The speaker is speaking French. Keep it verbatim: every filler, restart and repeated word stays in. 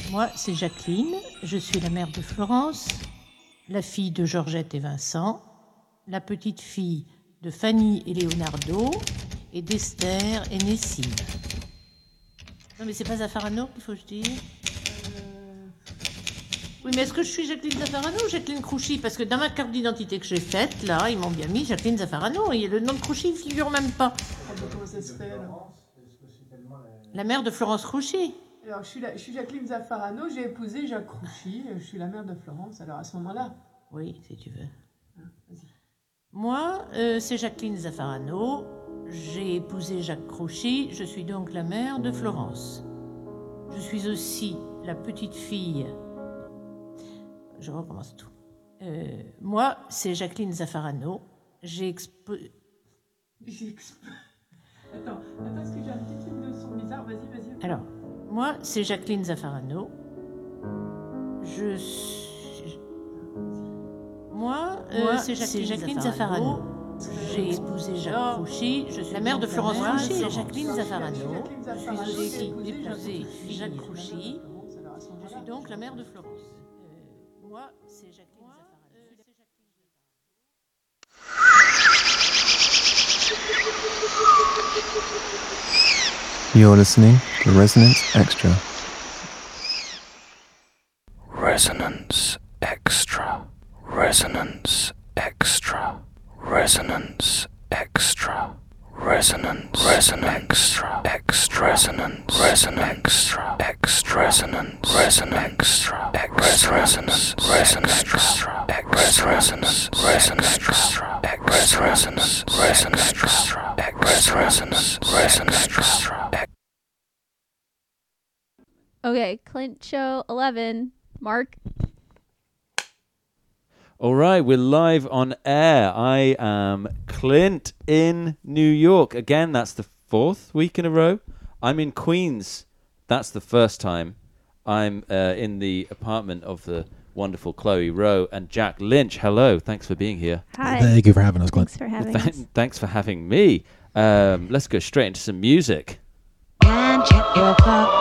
Moi, c'est Jacqueline, je suis la mère de Florence, la fille de Georgette et Vincent, la petite fille de Fanny et Leonardo, et d'Esther et Nessim. Non mais c'est pas Zaffarano qu'il faut que je dise euh... Oui mais est-ce que je suis Jacqueline Zaffarano ou Jacqueline Crouchy? Parce que dans ma carte d'identité que j'ai faite, là, ils m'ont bien mis Jacqueline Zaffarano, et le nom de Crouchy ne figure même pas. Comment ça se fait là? La mère de Florence Crouchy. Alors, je suis, la, je suis Jacqueline Zaffarano, j'ai épousé Jacques Crouchy, je suis la mère de Florence, alors à ce moment-là. Oui, si tu veux. Ah, vas-y. Moi, euh, c'est Jacqueline Zaffarano, j'ai épousé Jacques Crouchy, je suis donc la mère de Florence. Je suis aussi la petite fille... Je recommence tout. Euh, moi, c'est Jacqueline Zaffarano, j'ai expo... J'ai expo... Attends, attends, parce que j'ai un petit truc de son bizarre, vas-y, vas-y. Alors... Moi, c'est Jacqueline Zaffarano. Je suis... Moi, euh, Moi c'est Jacqueline, Jacqueline Zaffarano. Zaffarano. J'ai épousé Jacques Crouchy. Je suis la mère de Florence Crouchy. C'est Jacqueline Zaffarano. Je suis aussi épousée Jacques Crouchy. Je suis donc la mère de Florence. Euh, moi, c'est Jacqueline Zaffarano. You're listening to Resonance Extra. Resonance Extra. Resonance Extra. Resonance Extra. Resonance. Resonance Extra. Extra. Resonance. Resonance Extra. Resonance. Resonance Extra. Resonance. Resonance Extra. Resonance. Resonance Extra. Resonance. Resonance Extra. Resonance. Resonance Extra. Okay, Clint Show eleven. Mark. All right, we're live on air. I am Clint in New York. Again, that's the fourth week in a row. I'm in Queens. That's the first time. I'm uh, in the apartment of the wonderful Chloe Rowe and Jack Lynch. Hello, thanks for being here. Hi. Thank you for having us, Clint. Thanks for having Th- us. Thanks for having me. Um, let's go straight into some music. Can't check your clock.